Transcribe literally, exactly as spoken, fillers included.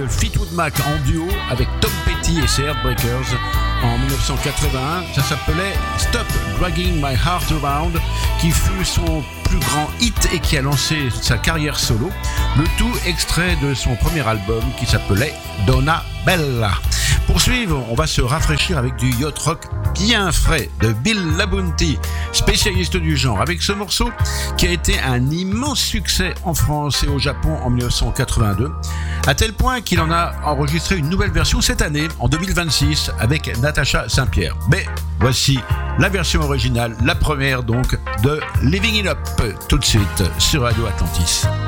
de Fleetwood Mac en duo avec Tom Petty et ses Heartbreakers en dix-neuf cent quatre-vingt-un. Ça s'appelait Stop Dragging My Heart Around, qui fut son plus grand hit et qui a lancé sa carrière solo. Le tout extrait de son premier album qui s'appelait Donna Bella. Pour suivre, on va se rafraîchir avec du yacht rock bien frais de Bill Labonte, spécialiste du genre, avec ce morceau qui a été un immense succès en France et au Japon en dix-neuf cent quatre-vingt-deux, à tel point qu'il en a enregistré une nouvelle version cette année, en deux mille vingt-six, avec Natacha Saint-Pierre. Mais voici la version originale, la première donc, de Living It Up, tout de suite sur Radio Atlantis.